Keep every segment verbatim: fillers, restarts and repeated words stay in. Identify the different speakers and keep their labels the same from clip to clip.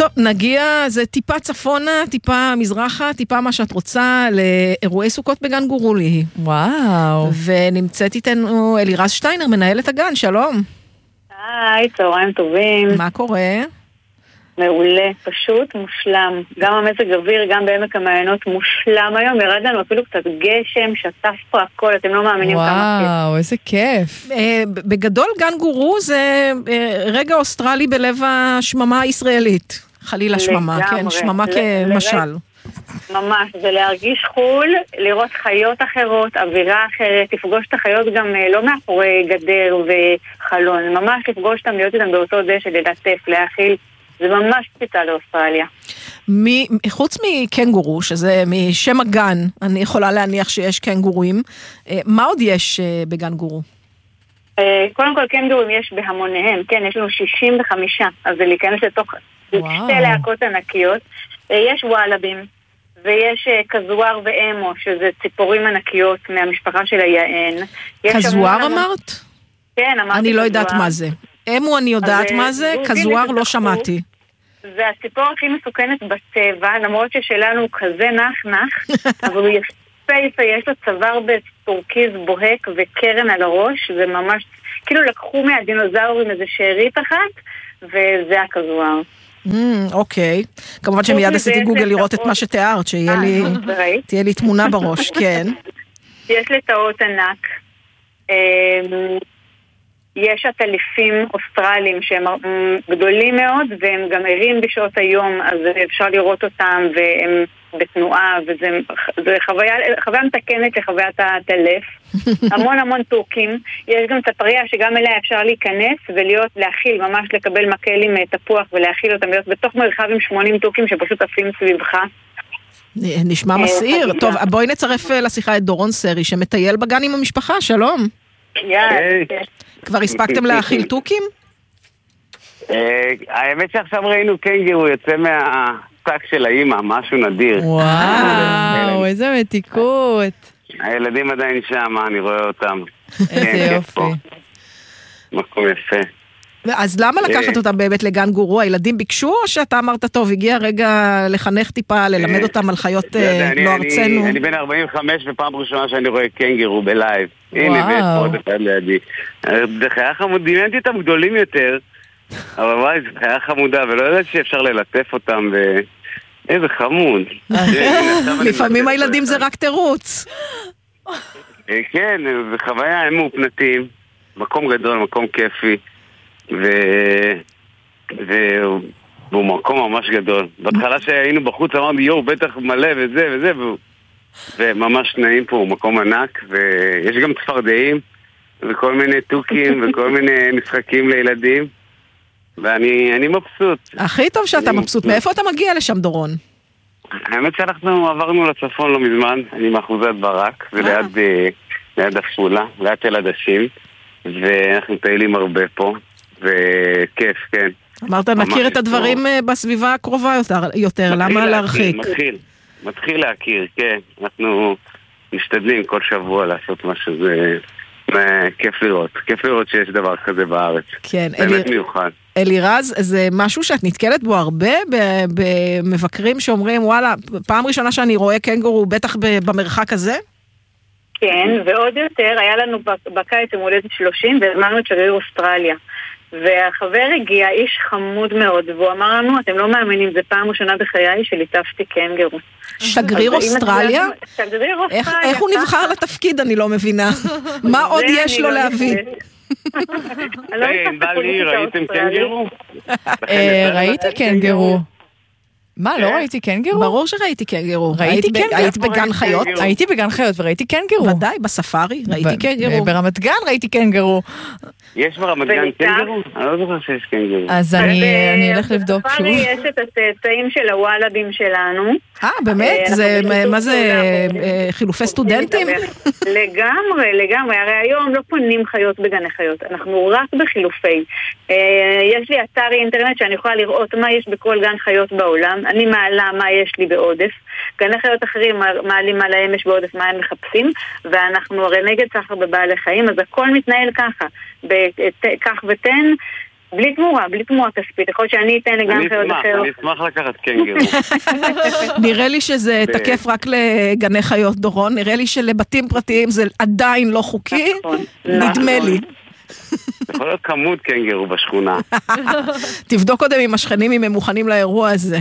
Speaker 1: טוב, נגיע, זה טיפה צפונה, טיפה מזרחה, טיפה מה שאת רוצה, לאירועי סוכות בגן גורולי.
Speaker 2: וואו.
Speaker 1: ונמצאת איתנו אלירז שטיינר, מנהלת הגן, שלום.
Speaker 3: היי, צהריים טובים.
Speaker 1: מה קורה?
Speaker 3: מעולה, פשוט מושלם. גם המזג אוויר, גם בעמק המעיינות מושלם היום. ירד לנו אפילו קצת גשם, שטף פה הכל, אתם לא מאמינים כמה כיף.
Speaker 2: וואו, איזה כיף.
Speaker 1: בגדול גן גורו זה רגע אוסטרלי בלב השממה הישראלית. חלילה שממה, כן, שממה כמשל.
Speaker 3: ממש, זה להרגיש חול, לראות חיות אחרות, אווירה אחרת, לפגוש את החיות גם לא מאחורי גדר וחלון, ממש לפגוש אותם, להיות איתם באותו דשא, ללטף, להאכיל. זה ממש פיצה לאוסטרליה.
Speaker 1: חוץ מקנגורו, שזה משם הגן, אני יכולה להניח שיש קנגורים, מה עוד יש בגן גורו?
Speaker 3: קודם כל קנגורים יש בהמוניהם, כן, יש לנו שישים וחמש, אז זה להיכנס לתוך שתי להקות ענקיות. יש וואלבים, ויש כזואר ואמו, שזה ציפורים ענקיות מהמשפחה של היען.
Speaker 1: כזואר אמרת?
Speaker 3: כן, אמרתי.
Speaker 1: אני לא יודעת מה זה. אמו אני יודעת מה זה, כזואר לא שמעתי.
Speaker 3: זה הציפור הכי מסוכנת בטבע, למרות ששלנו הוא כזה נח נח, אבל הוא יפה, יש לו צוואר בטורקיז בוהק וקרן על הראש, זה ממש, כאילו לקחו מהדינוזאורים איזה שארית אחת, וזה הכזואר.
Speaker 1: אוקיי, כמובן שמיד עשיתי גוגל לראות את מה שתיארת, שתהיה לי תמונה בראש, כן.
Speaker 3: יש לטאות ענק, יש עטלפים אוסטרליים שהם גדולים מאוד והם גם ערים בשעות היום, אז אפשר לראות אותם והם בתנועה, וזה חוויה, חוויה מתקנת לחוויית העטלף. המון המון טורקים. יש גם צפריה שגם אליה אפשר להיכנס ולהיות, להכיל, ממש לקבל מקל עם תפוח ולהכיל אותם, להיות בתוך מרחב עם שמונים טורקים שפשוט עפים סביבך.
Speaker 1: נשמע מסעיר. טוב, בואי נצרף לשיחה את דורון סרי שמטייל בגן עם המשפחה, שלום. כבר הספקתם להאכיל טוקים?
Speaker 4: האמת שעכשיו ראינו קנגרו יוצא מהשק של האמא, משהו נדיר.
Speaker 2: וואו, איזה מתיקות.
Speaker 4: הילדים עדיין שם, אני רואה אותם.
Speaker 2: איזה יופי.
Speaker 4: מקום יפה.
Speaker 1: אז למה לקחת אותם באמת לגן גורו? הילדים ביקשו או שאתה אמרת טוב, הגיע רגע לחנך טיפה, ללמד אותם על חיות לא ארצנו?
Speaker 4: אני בן ארבעים וחמש ופעם ראשונה שאני רואה קנגרו בלייב. הנה, ויש עוד אחד לידי. זה חיה חמוד, דמיינתי אותם גדולים יותר, אבל וואי, זה חיה חמודה, ולא יודעת שאפשר ללטף אותם, איזה חמוד.
Speaker 1: לפעמים הילדים זה רק תירוץ.
Speaker 4: כן, זה חוויה, הם מאופנתים, מקום גדול, מקום כיפי, והוא מקום ממש גדול. בהתחלה שהיינו בחוץ אמרנו, יואו, בטח מלא וזה וזה, וממש נעים פה, הוא מקום ענק, ויש גם צפרדעים, וכל מיני טוקים, וכל מיני משחקים לילדים, ואני מבסוט. הכי
Speaker 1: טוב שאתה מבסוט. מאיפה אתה מגיע לשם, דורון?
Speaker 4: האמת שאנחנו עברנו לצפון לא מזמן, אני מאחוזת ברק, זה ליד עפולה, ליד תל עדשים, ואנחנו טיילים הרבה פה, וכיף, כן.
Speaker 1: אמרת, נכיר את הדברים בסביבה הקרובה יותר, למה להרחיק?
Speaker 4: מתחיל, מתחיל להכיר, כן. אנחנו משתדלים כל שבוע לעשות משהו, זה כיף לראות, כיף לראות שיש דבר כזה בארץ.
Speaker 1: כן,
Speaker 4: באמת מיוחד.
Speaker 1: אלירז, זה משהו שאת נתקלת בו הרבה במבקרים שאומרים, וואלה, פעם ראשונה שאני רואה קנגורו בטח במרחק הזה?
Speaker 3: כן, ועוד יותר, היה לנו בקיץ עם הולדת שלושים, והזמנו את שגריר אוסטרליה. והחבר הגיע, איש חמוד מאוד, והוא אמר לנו, אתם לא מאמינים, זה פעם ראשונה בחיי שליטפתי קנגורו.
Speaker 1: שגריר אוסטרליה?
Speaker 3: שגריר אוסטרליה.
Speaker 1: איך הוא נבחר לתפקיד, אני לא מבינה. מה עוד יש לו להביא?
Speaker 4: בלי, ראיתם קנגורו?
Speaker 2: ראיתי קנגורו. מה, לא ראיתי קנגורו?
Speaker 1: ברור שראיתי קנגורו.
Speaker 2: ראיתי קנגורו.
Speaker 1: היית בגן חיות?
Speaker 2: הייתי בגן חיות וראיתי קנגורו.
Speaker 1: ודאי, בספארי, ראיתי קנגורו.
Speaker 2: ברמת גן ראיתי קנגורו.
Speaker 4: יש ברמת גן קנגורו? אני לא זוכר שיש קנגורו.
Speaker 2: אז אני אלך לבדוק שוב.
Speaker 3: בספארי יש את הצאצאים של הוואלבים שלנו.
Speaker 1: אה, באמת? מה זה, חילופי סטודנטים?
Speaker 3: לגמרי, לגמרי. הרי היום לא פונים חיות בגני חיות. אנחנו רק בחילופי. יש לי אתר אינטרנט שאני יכולה לראות מה יש בכל גן חיות בעולם. אני מעלה מה יש לי בעודף. גני חיות אחרים מעלים מה להם יש בעודף, מה הם מחפשים. ואנחנו הרי נגד סחר בבעלי חיים, אז הכל מתנהל ככה. כך ותן, בלי תמורה, בלי תמורה כספית. יכול שאני אתן לגן חיות אחר.
Speaker 4: אני אשמח לקחת קנגרו.
Speaker 1: נראה לי שזה תקף רק לגני חיות, דורון. נראה לי שלבתים פרטיים זה עדיין לא חוקי. נדמה לי.
Speaker 4: יכול להיות כמות קנגרו בשכונה.
Speaker 1: תבדוק קודם עם השכנים אם הם מוכנים לאירוע הזה.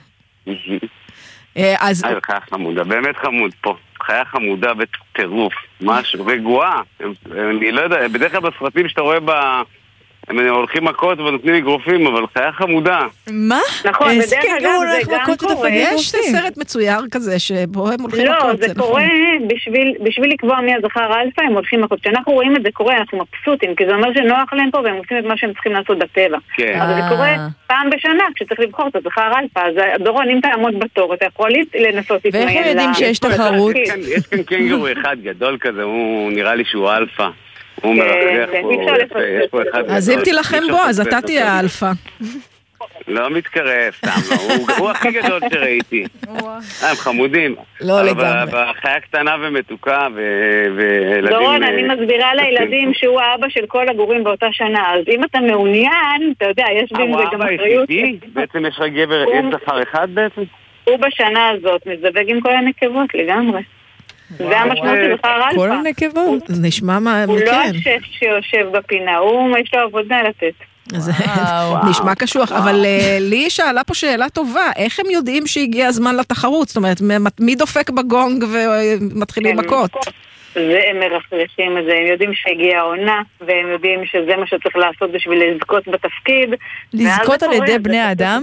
Speaker 4: אז... חיה חמודה, באמת חמוד פה. חיה חמודה בטירוף. משהו, רגועה. אני לא יודע, בדרך כלל בסרטים שאתה רואה ב... הם הולכים מכות ונותנים אגרופים, אבל חיה חמודה.
Speaker 2: מה?
Speaker 3: נכון, בדרך אגב זה גם קורה.
Speaker 1: יש סרט מצויר כזה שבו הם הולכים מכות.
Speaker 3: לא, זה קורה בשביל לקבוע מי הזכר האלפא, הם הולכים מכות. כשאנחנו רואים את זה קורה, אנחנו מבסוטים, כי זה אומר שנוח להם פה והם עושים את מה שהם צריכים לעשות בטבע. אבל זה קורה פעם בשנה, כשצריך לבחור את הזכר האלפא. אז דורון, אם תעמוד בתור, אתה יכול לנסות להתמיין.
Speaker 2: ואיך הם יודעים שיש תחרות?
Speaker 4: יש כאן קנגרו אחד גדול כזה, הוא נראה לי שהוא אלפא. הוא מרחח פה,
Speaker 1: אז אם תילחם בו, אז אתה תהיה האלפא.
Speaker 4: לא מתקרב, סתם, הוא הכי גדול שראיתי. הם חמודים.
Speaker 2: לא לגמרי.
Speaker 4: בחיה קטנה ומתוקה וילדים...
Speaker 3: דורון, אני מסבירה לילדים שהוא האבא של כל הגורים באותה שנה, אז אם אתה מעוניין, אתה יודע, יש בין זה גם אחריות.
Speaker 4: בעצם יש לך גבר, יש זכר אחד בעצם?
Speaker 3: הוא בשנה הזאת מזווג עם כל הנקבות לגמרי. זה המשמעות של זכר אלפא.
Speaker 2: כל הנקבות?
Speaker 1: זה נשמע מה...
Speaker 3: הוא לא השף שיושב בפינה, הוא יש לו עבודה לתת.
Speaker 1: זה נשמע קשוח, אבל לי שאלה פה שאלה טובה, איך הם יודעים שהגיע הזמן לתחרות? זאת אומרת, מי דופק בגונג ומתחילים מכות?
Speaker 3: הם מרחרשים את זה, הם יודעים שהגיעה העונה, והם יודעים שזה מה שצריך לעשות בשביל לזכות בתפקיד.
Speaker 2: לזכות על ידי בני האדם?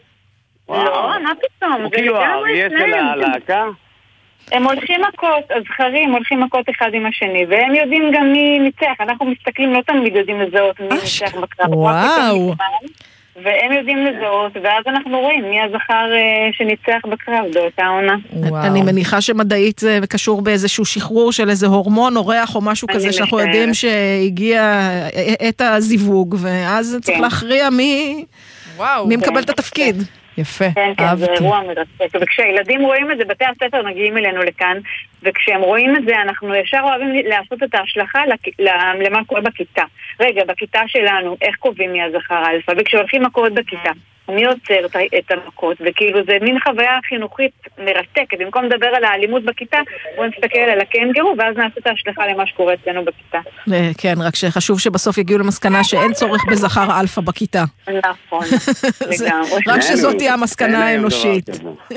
Speaker 3: לא, מה פתאום?
Speaker 4: הוא כאילו האריה של הלהקה?
Speaker 3: הם הולכים מכות, הזכרים הולכים מכות אחד עם השני, והם יודעים גם מי ניצח. אנחנו מסתכלים, לא תמיד יודעים לזהות מי ניצח בקרב.
Speaker 2: וואו.
Speaker 3: והם יודעים לזהות, ואז אנחנו רואים מי הזכר שניצח בקרב באותה עונה.
Speaker 1: אני מניחה שמדעית זה קשור באיזשהו שחרור של איזה הורמון או ריח או משהו כזה, שאנחנו יודעים שהגיע את הזיווג, ואז צריך להכריע מי מקבל את התפקיד.
Speaker 2: יפה,
Speaker 3: כן, כן, זה אירוע מרתק. וכשהילדים רואים את זה, בתי הספר מגיעים אלינו לכאן, וכשהם רואים את זה, אנחנו ישר אוהבים לעשות את ההשלכה למה קורה בכיתה. רגע, בכיתה שלנו, איך קובעים מי הזכר אלפא? וכשהולכים מכות בכיתה, מי יוצר את המכות? וכאילו זה מין חוויה חינוכית מרתקת. במקום לדבר על האלימות בכיתה, בואו נסתכל על הקנגרו, ואז נעשה את ההשלכה למה שקורה אצלנו בכיתה.
Speaker 1: כן, רק שחשוב שבסוף יגיעו למסקנה שאין צורך בזכר אלפא בכיתה.
Speaker 3: נכון, לגמרי.
Speaker 1: רק שזאת תהיה המסקנה האנושית.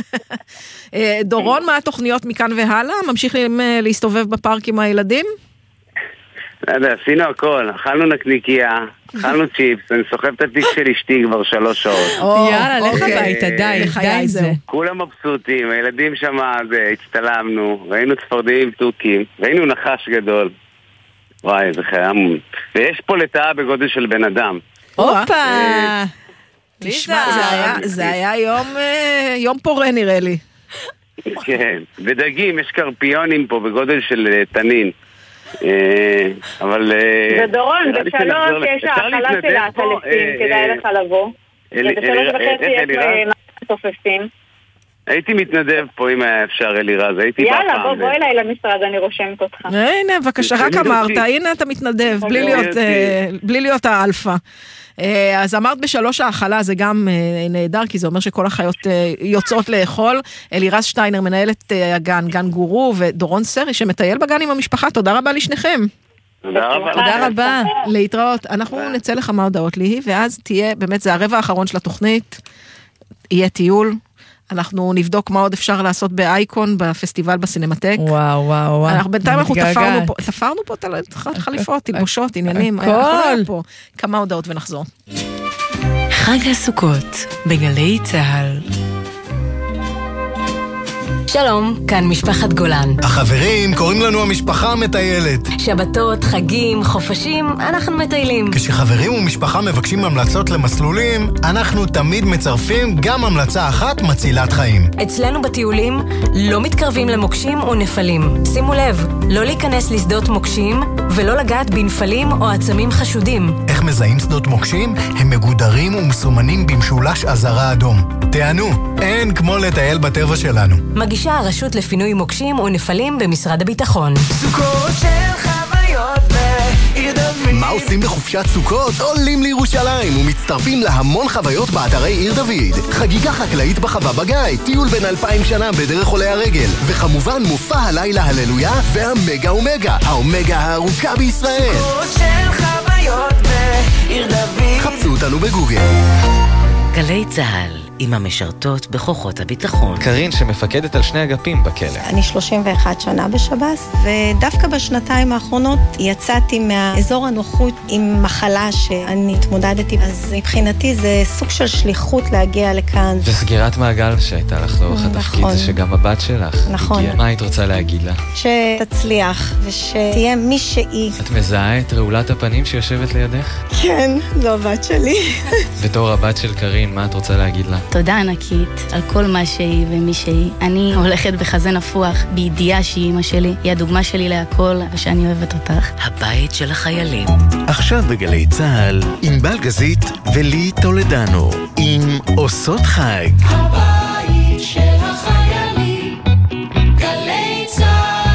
Speaker 1: דורון, מה התוכניות מכאן והלאה? ממשיכים להסתובב בפארק עם הילדים?
Speaker 4: לא יודע, עשינו הכל, אכלנו נקניקיה, אכלנו צ'יפס, אני סוחב את התיק של אשתי כבר שלוש שעות.
Speaker 2: יאללה, לך הביתה, די, די זה.
Speaker 4: כולם מבסוטים, הילדים שם, הצטלמנו, ראינו צפרדעים טורקים, ראינו נחש גדול. וואי, זה חיים. ויש פה לטאה בגודל של בן אדם.
Speaker 2: הופה!
Speaker 1: תשמע, זה היה יום פורה נראה לי.
Speaker 4: כן, ודגים, יש קרפיונים פה בגודל של תנין. אבל...
Speaker 3: ודורון, בשלוש יש האכלה של העטלפים, כדאי לך לבוא. בשלוש וחצי יש תופסים.
Speaker 4: הייתי מתנדב פה אם היה אפשר, אלירז, הייתי בא פעם.
Speaker 3: יאללה, בוא, בוא אליי למשרד, אני רושמת אותך.
Speaker 1: הנה, בבקשה, רק אמרת, הנה אתה מתנדב, בלי להיות האלפא. אז אמרת בשלוש האכלה, זה גם נהדר, כי זה אומר שכל החיות יוצאות לאכול. אלירז שטיינר, מנהלת הגן, גן גורו, ודורון סרי, שמטייל בגן עם המשפחה. תודה רבה לשניכם.
Speaker 4: תודה רבה.
Speaker 2: תודה רבה.
Speaker 1: להתראות. אנחנו נצא לכמה הודעות לי, ואז תהיה, באמת, זה הרבע האחרון של התוכנית, יהיה טיול. אנחנו נבדוק מה עוד אפשר לעשות באייקון, בפסטיבל בסינמטק.
Speaker 2: וואו, וואו, וואו.
Speaker 1: אנחנו בינתיים אנחנו תפרנו פה, תפרנו פה חליפות, תלבושות, עניינים. הכל. כמה הודעות ונחזור.
Speaker 5: חג הסוכות, בגלי צהל. שלום, כאן משפחת גולן.
Speaker 6: החברים קוראים לנו המשפחה המטיילת.
Speaker 5: שבתות, חגים, חופשים, אנחנו מטיילים.
Speaker 6: כשחברים ומשפחה מבקשים המלצות למסלולים, אנחנו תמיד מצרפים גם המלצה אחת מצילת חיים.
Speaker 5: אצלנו בטיולים לא מתקרבים למוקשים או נפלים. שימו לב, לא להיכנס לשדות מוקשים ולא לגעת בנפלים או עצמים חשודים.
Speaker 6: איך מזהים שדות מוקשים? הם מגודרים ומסומנים במשולש אזהרה אדום. תענו, אין כמו לטייל בטבע שלנו.
Speaker 5: מגישה הרשות לפינוי מוקשים ונפלים במשרד הביטחון.
Speaker 7: סוכות של חוויות בעיר דוד
Speaker 6: מה עושים בחופשת סוכות? עולים לירושלים ומצטרפים להמון חוויות באתרי עיר דוד. חגיגה חקלאית בחווה בגיא, טיול בין אלפיים שנה בדרך עולי הרגל, וכמובן מופע הלילה הללויה והמגה אומגה, האומגה הארוכה בישראל.
Speaker 7: סוכות של חוויות בעיר דוד.
Speaker 6: חפשו אותנו בגוגל.
Speaker 8: גלי צהל עם המשרתות בכוחות הביטחון.
Speaker 9: קרין שמפקדת על שני אגפים בכלא.
Speaker 10: אני שלושים ואחת שנה בשב"ס, ודווקא בשנתיים האחרונות יצאתי מהאזור הנוחות עם מחלה שאני התמודדתי. אז מבחינתי זה סוג של שליחות להגיע לכאן.
Speaker 9: וסגירת מעגל שהייתה לך לאורך התפקיד, זה שגם הבת שלך
Speaker 10: נכון.
Speaker 9: הגיעה. מה היית רוצה להגיד לה?
Speaker 10: שתצליח ושתהיה מי שהיא.
Speaker 9: את מזהה את רעולת הפנים שיושבת לידך?
Speaker 10: כן, זו הבת שלי.
Speaker 9: בתור הבת של קרין, מה את רוצה להגיד לה?
Speaker 11: תודה ענקית על כל מה שהיא ומי שהיא. אני הולכת בחזה נפוח בידיעה שהיא אמא שלי, היא הדוגמה שלי להכל ושאני אוהבת אותך.
Speaker 8: הבית של החיילים.
Speaker 12: עכשיו בגלי צהל עם בלגזית ולי טולדנו עם עושות חג.
Speaker 7: הבית של החיילים, גלי צהל.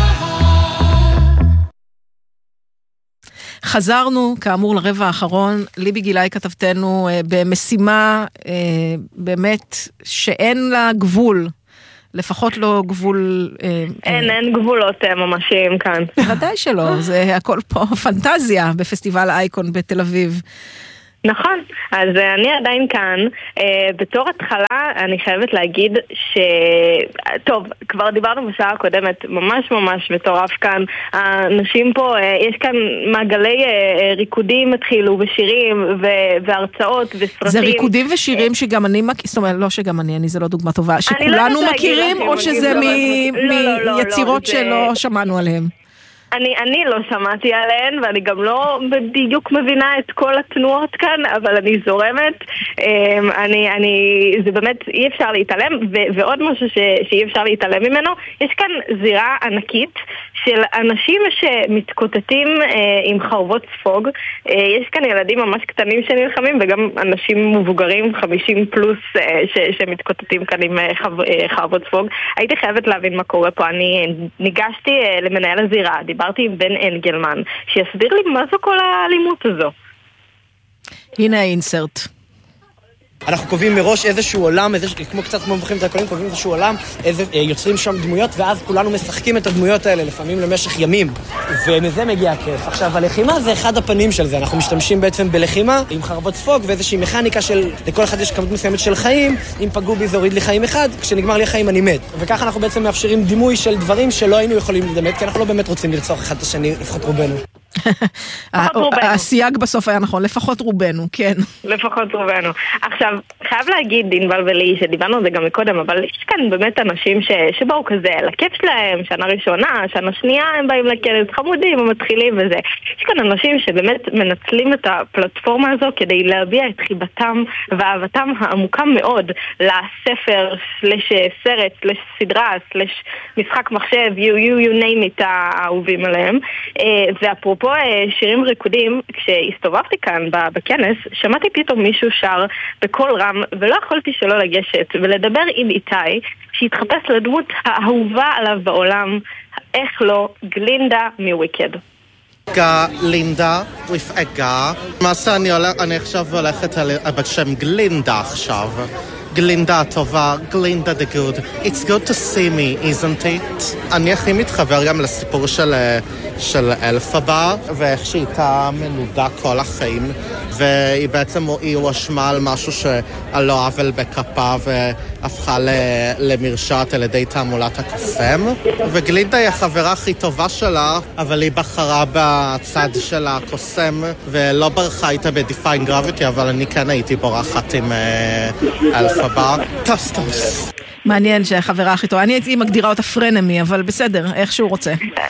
Speaker 1: חזרנו, כאמור, לרבע האחרון. ליבי גילאי כתבתנו במשימה באמת שאין לה גבול, לפחות לא גבול...
Speaker 3: אין, אין גבולות ממשיים כאן.
Speaker 1: ודאי שלא, זה הכל פה פנטזיה בפסטיבל אייקון בתל אביב.
Speaker 3: נכון, אז אני עדיין כאן. בתור התחלה אני חייבת להגיד ש... טוב, כבר דיברנו בשעה הקודמת, ממש ממש מטורף כאן. האנשים פה, יש כאן מעגלי ריקודים התחילו ושירים והרצאות וסרטים.
Speaker 1: זה ריקודים ושירים שגם אני מכיר, זאת אומרת, לא שגם אני, אני זה לא דוגמה טובה, שכולנו מכירים או שזה מיצירות שלא שמענו עליהם?
Speaker 3: אני, אני לא שמעתי עליהן, ואני גם לא בדיוק מבינה את כל התנועות כאן, אבל אני זורמת. אני, אני, זה באמת אי אפשר להתעלם, ו, ועוד משהו ש, שאי אפשר להתעלם ממנו, יש כאן זירה ענקית של אנשים שמתקוטטים עם חרבות ספוג. יש כאן ילדים ממש קטנים שנלחמים, וגם אנשים מבוגרים, חמישים פלוס, ש, שמתקוטטים כאן עם חרבות ספוג. הייתי חייבת להבין מה קורה פה. אני ניגשתי למנהל הזירה, דיברתי עם בן אנגלמן, שיסביר לי מה זו כל האלימות הזו.
Speaker 1: הנה האינסרט.
Speaker 13: אנחנו קובעים מראש איזשהו עולם, איזשה, כמו קצת כמו מבחרים את הקולים, קובעים איזשהו עולם, איזה, יוצרים שם דמויות, ואז כולנו משחקים את הדמויות האלה, לפעמים למשך ימים, ומזה מגיע הכיף. עכשיו, הלחימה זה אחד הפנים של זה, אנחנו משתמשים בעצם בלחימה, עם חרבות ספוג, ואיזושהי מכניקה של, לכל אחד יש כמות מסוימת של חיים, אם פגעו בי זה הוריד לי חיים אחד, כשנגמר לי החיים אני מת. וככה אנחנו בעצם מאפשרים דימוי של דברים שלא היינו יכולים לדמת, כי אנחנו לא באמת רוצים לרצוח אחד את השני, לפחות רובנו.
Speaker 1: הסייג בסוף היה נכון, לפחות רובנו, כן.
Speaker 3: לפחות רובנו. עכשיו, חייב להגיד, דינבל ולי, שדיברנו על זה גם מקודם, אבל יש כאן באמת אנשים שבאו כזה לכיף שלהם, שנה ראשונה, שנה שנייה הם באים לכנס, חמודים, הם מתחילים וזה. יש כאן אנשים שבאמת מנצלים את הפלטפורמה הזו כדי להביע את חיבתם ואהבתם העמוקה מאוד לספר, סלש סרט, סלש סדרה, סלש משחק מחשב, you, you, you name it, האהובים עליהם. ואפרופו שירים ריקודים, כשהסתובבתי כאן בכנס, שמעתי פתאום מישהו שר בקול רם, ולא יכולתי שלא לגשת ולדבר עם איתי, שהתחפש לדמות האהובה עליו בעולם, איך לא, גלינדה מוויקד.
Speaker 14: גלינדה with a G. מה שאני הולך, אני עכשיו הולכת בשם גלינדה עכשיו. גלינדה הטובה, גלינדה the good. It's good to see me, isn't it? אני הכי מתחבר גם לסיפור של, של אלפבה, ואיך שהיא הייתה מנודה כל החיים, והיא בעצם, היא הואשמה על משהו שעל לא עוול בכפה, והפכה למרשעת על ידי תעמולת הקוסם. וגלינדה היא החברה הכי טובה שלה, אבל היא בחרה בצד של הקוסם, ולא ברחה איתה בדיפיין גרביטי, אבל אני כן הייתי בורחת עם אלפבה. טסטוס.
Speaker 1: מעניין שהחברה הכי טובה. אני הייתי מגדירה אותה פרנמי, אבל בסדר, איך שהוא רוצה.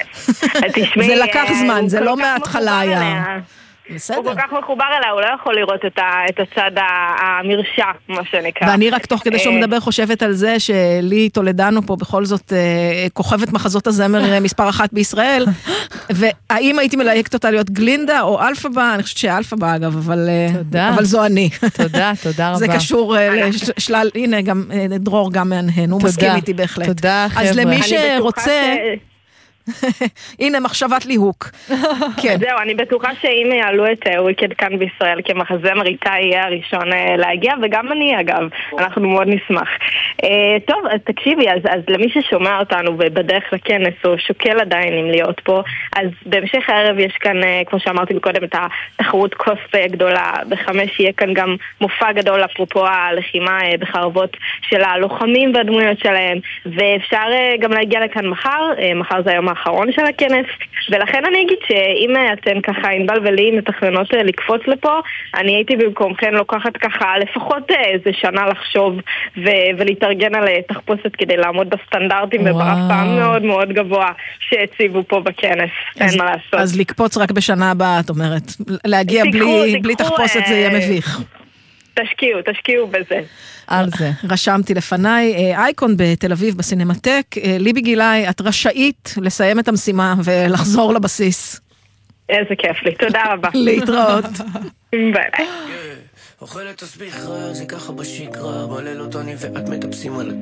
Speaker 1: זה לקח זמן, זה לא מההתחלה היה. בסדר.
Speaker 3: הוא כל כך מחובר אליה, הוא לא יכול לראות את, ה, את הצד המרשע, מה שנקרא.
Speaker 1: ואני רק תוך כדי שהוא מדבר חושבת על זה שלי טולדנו פה בכל זאת כוכבת מחזות הזמר מספר אחת בישראל, והאם הייתי מלהקת אותה להיות גלינדה או אלפבה, אני חושבת שאלפבה אגב, אבל, אבל זו אני.
Speaker 2: תודה, תודה רבה.
Speaker 1: זה קשור לשלל, הנה גם דרור גם מהנהן, הוא מסכים איתי בהחלט.
Speaker 2: תודה חבר'ה.
Speaker 1: אז למי שרוצה... הנה, מחשבת ליהוק. כן.
Speaker 15: זהו, אני בטוחה שאם יעלו את וויקד כאן בישראל כמחזמר, איתי יהיה הראשון להגיע, וגם אני אגב, אנחנו מאוד נשמח. טוב, אז תקשיבי, אז, אז למי ששומע אותנו ובדרך לכנס, או שוקל עדיין אם להיות פה, אז בהמשך הערב יש כאן, כמו שאמרתי קודם, את התחרות קוספי הגדולה, בחמש יהיה כאן גם מופע גדול, אפרופו הלחימה בחרבות של הלוחמים והדמויות שלהם, ואפשר גם להגיע לכאן מחר, מחר זה היום האחרון של הכנס, ולכן אני אגיד שאם אתן ככה ענבל ולי מתכננות לקפוץ לפה, אני הייתי במקומכן לוקחת ככה לפחות איזה שנה לחשוב ו- ולהתארגן על תחפושת כדי לעמוד בסטנדרטים וברף מאוד מאוד גבוה שהציבו פה בכנס. אין מה לעשות.
Speaker 1: אז לקפוץ רק בשנה הבאה, את אומרת. להגיע תיקחו, בלי, תיקחו, בלי תחפושת אה... זה יהיה מביך.
Speaker 15: תשקיעו, תשקיעו בזה.
Speaker 1: על זה. רשמתי לפניי, אייקון בתל אביב בסינמטק, ליבי גילי, את רשאית לסיים את המשימה ולחזור לבסיס.
Speaker 15: איזה כיף לי, תודה רבה.
Speaker 1: להתראות.
Speaker 15: ביי ביי.
Speaker 7: אוכלת תסביך רע, זה ככה בשגרה, בלילות אני ואת מטפסים על